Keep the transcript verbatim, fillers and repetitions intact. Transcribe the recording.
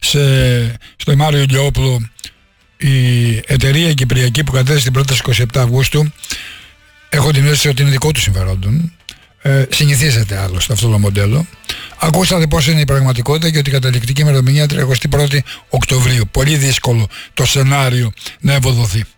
σε, στο Μάριο Ηλιόπουλο η εταιρεία Κυπριακή που κατέθεσε την πρόταση εικοστή επτά Αυγούστου. Έχω την αίσθηση ότι είναι δικό του συμφερόντων. Ε, συνηθίζεται άλλωστε αυτό το μοντέλο. Ακούσατε πώς είναι η πραγματικότητα και ότι η καταληκτική ημερομηνία τριαντά πρώτη Οκτωβρίου. Πολύ δύσκολο το σενάριο να ευοδοθεί.